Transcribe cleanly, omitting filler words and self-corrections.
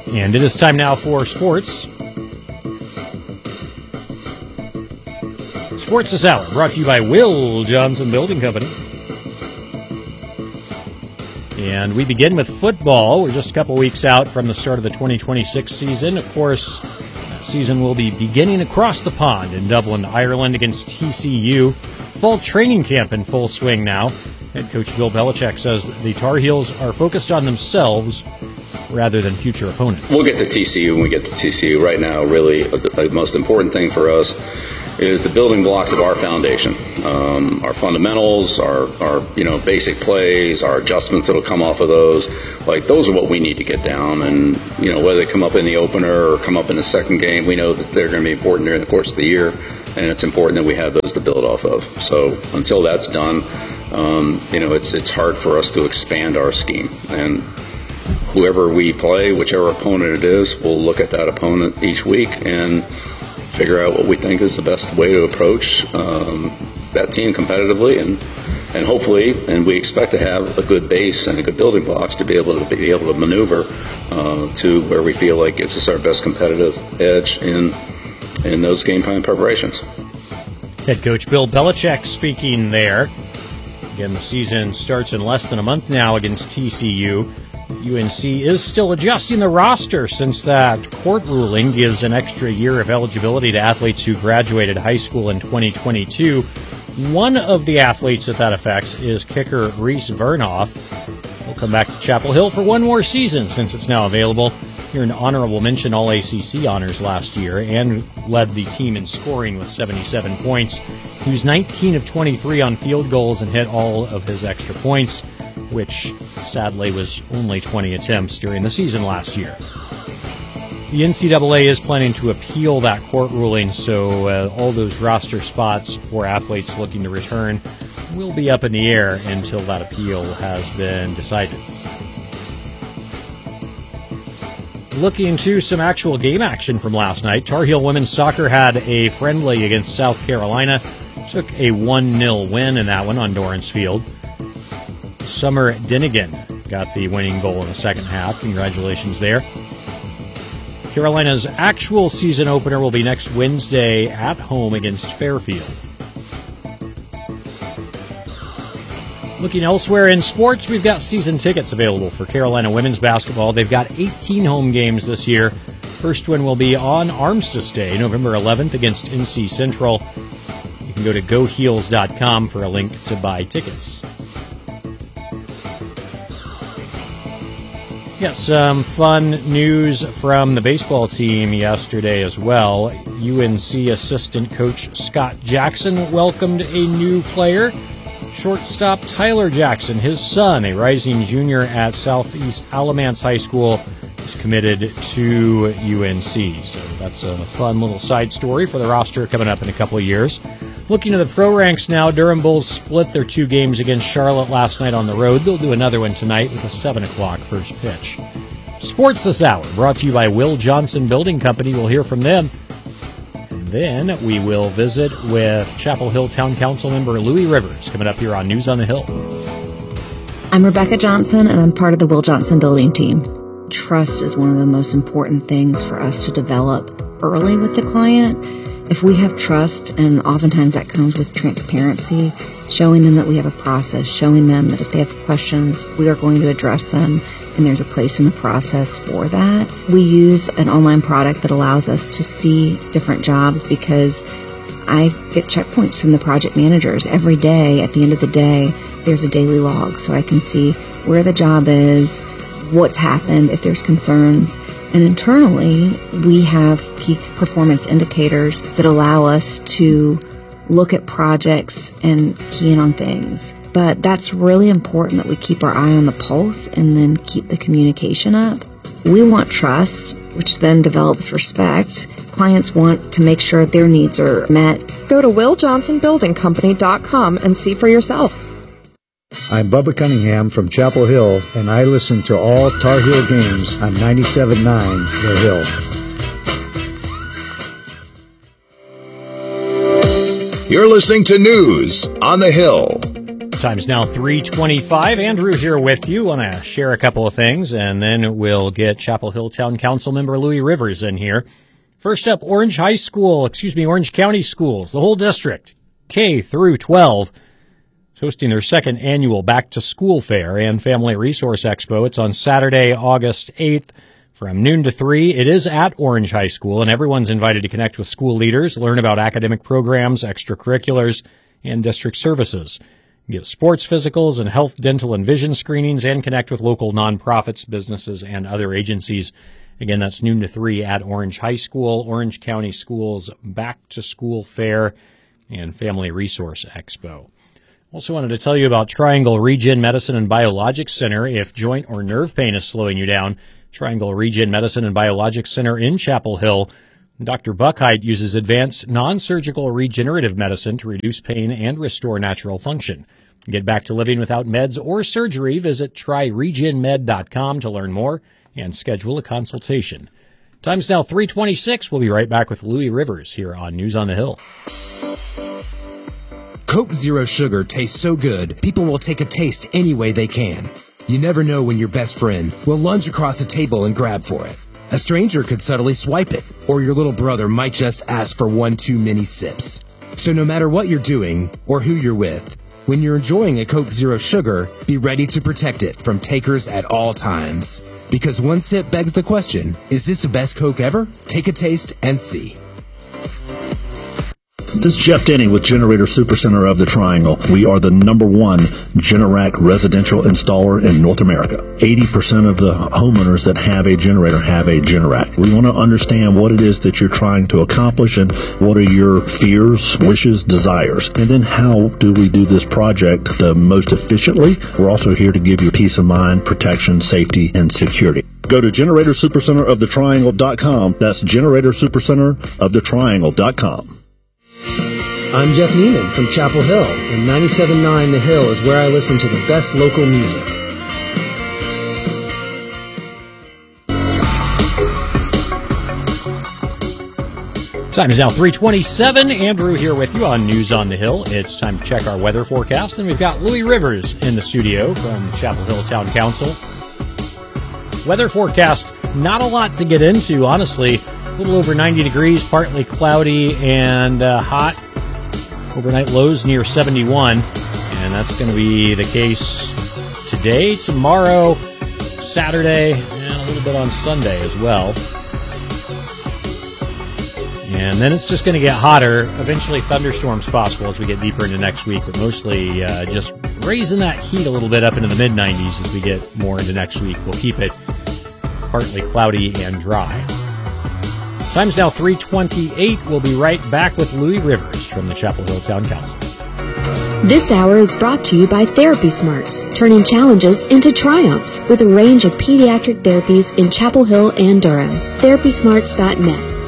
And it is time now for sports. Sports this hour brought to you by Will Johnson Building Company. And we begin with football. We're just a couple weeks out from the start of the 2026 season. Of course, that season will be beginning across the pond in Dublin, Ireland against TCU. Fall training camp in full swing now. Head coach Bill Belichick says the Tar Heels are focused on themselves rather than future opponents. We'll get to TCU when we get to TCU. Right now, really, the most important thing for us is the building blocks of our foundation, our fundamentals, our basic plays, our adjustments that'll come off of those. Like, those are what we need to get down. And, whether they come up in the opener or come up in the second game, we know that they're going to be important during the course of the year, and it's important that we have those to build off of. So until that's done, it's hard for us to expand our scheme. And whoever we play, whichever opponent it is, we'll look at that opponent each week and figure out what we think is the best way to approach that team competitively, and hopefully, and we expect to have a good base and a good building blocks to be able to maneuver to where we feel like gives us our best competitive edge in those game time preparations. Head coach Bill Belichick speaking there. Again, the season starts in less than a month now against TCU. UNC is still adjusting the roster since that court ruling gives an extra year of eligibility to athletes who graduated high school in 2022. One of the athletes that affects is kicker Reese Vernoff. He'll come back to Chapel Hill for one more season since it's now available. Here an honorable mention All-ACC honors last year and led the team in scoring with 77 points. He was 19 of 23 on field goals and hit all of his extra points, which sadly was only 20 attempts during the season last year. The NCAA is planning to appeal that court ruling, so all those roster spots for athletes looking to return will be up in the air until that appeal has been decided. Looking to some actual game action from last night, Tar Heel women's soccer had a friendly against South Carolina. Took a 1-0 win in that one on Dorrance Field. Summer Dinnigan got the winning goal in the second half. Congratulations there. Carolina's actual season opener will be next Wednesday at home against Fairfield. Looking elsewhere in sports, we've got season tickets available for Carolina women's basketball. They've got 18 home games this year. First one will be on Armistice Day, November 11th against NC Central. You can go to goheels.com for a link to buy tickets. Got some fun news from the baseball team yesterday as well. UNC assistant coach Scott Jackson welcomed a new player. Shortstop Tyler Jackson, his son, a rising junior at Southeast Alamance High School, is committed to UNC. So that's a fun little side story for the roster coming up in a couple of years. Looking at the pro ranks now, Durham Bulls split their 2 games against Charlotte last night on the road. They'll do another one tonight with a 7 o'clock first pitch. Sports this hour, brought to you by Will Johnson Building Company. We'll hear from them. And then we will visit with Chapel Hill Town Council member Louis Rivers coming up here on News on the Hill. I'm Rebecca Johnson, and I'm part of the Will Johnson Building team. Trust is one of the most important things for us to develop early with the client. If we have trust, and oftentimes that comes with transparency, showing them that we have a process, showing them that if they have questions, we are going to address them, and there's a place in the process for that. We use an online product that allows us to see different jobs because I get checkpoints from the project managers every day. At the end of the day, there's a daily log, so I can see where the job is, what's happened, if there's concerns. And internally, we have key performance indicators that allow us to look at projects and key in on things. But that's really important that we keep our eye on the pulse and then keep the communication up. We want trust, which then develops respect. Clients want to make sure their needs are met. Go to WillJohnsonBuildingCompany.com and see for yourself. I'm Bubba Cunningham from Chapel Hill, and I listen to all Tar Heel games on 97.9 The Hill. You're listening to News on the Hill. Time's now 3:25. Andrew here with you. Want to share a couple of things, and then we'll get Chapel Hill Town Council member Louis Rivers in here. First up, Orange County Schools, the whole district, K through 12, is hosting their second annual Back to School Fair and Family Resource Expo. It's on Saturday, August 8th from noon to 3. It is at Orange High School, and everyone's invited to connect with school leaders, learn about academic programs, extracurriculars, and district services. Get sports physicals and health, dental, and vision screenings, and connect with local nonprofits, businesses, and other agencies. Again, that's noon to 3 at Orange High School, Orange County Schools Back to School Fair and Family Resource Expo. Also wanted to tell you about Triangle Regen Medicine and Biologics Center. If joint or nerve pain is slowing you down, Triangle Regen Medicine and Biologics Center in Chapel Hill. Dr. Buckheit uses advanced non-surgical regenerative medicine to reduce pain and restore natural function. Get back to living without meds or surgery. Visit tryregenmed.com to learn more and schedule a consultation. Time's now 3:26. We'll be right back with Louis Rivers here on News on the Hill. Coke Zero Sugar tastes so good, people will take a taste any way they can. You never know when your best friend will lunge across a table and grab for it. A stranger could subtly swipe it, or your little brother might just ask for one too many sips. So no matter what you're doing or who you're with, when you're enjoying a Coke Zero Sugar, be ready to protect it from takers at all times. Because one sip begs the question, is this the best Coke ever? Take a taste and see. This is Jeff Denny with Generator Supercenter of the Triangle. We are the #1 Generac residential installer in North America. 80% of the homeowners that have a generator have a Generac. We want to understand what it is that you're trying to accomplish and what are your fears, wishes, desires. And then how do we do this project the most efficiently? We're also here to give you peace of mind, protection, safety, and security. Go to GeneratorSupercenterOfTheTriangle.com. That's GeneratorSupercenterOfTheTriangle.com. I'm Jeff Neiman from Chapel Hill, and 97.9 The Hill is where I listen to the best local music. Time is now 3:27. Andrew here with you on News on the Hill. It's time to check our weather forecast, and we've got Louis Rivers in the studio from Chapel Hill Town Council. Weather forecast, not a lot to get into, honestly. A little over 90 degrees, partly cloudy and hot. Overnight lows near 71, and that's going to be the case today, tomorrow, Saturday, and a little bit on Sunday as well. And then it's just going to get hotter. Eventually thunderstorms possible as we get deeper into next week, but mostly just raising that heat a little bit up into the mid-90s as we get more into next week. We'll keep it partly cloudy and dry. Time's now 3:28. We'll be right back with Louis Rivers from the Chapel Hill Town Council. This hour is brought to you by Therapy Smarts, turning challenges into triumphs with a range of pediatric therapies in Chapel Hill and Durham. TherapySmarts.net.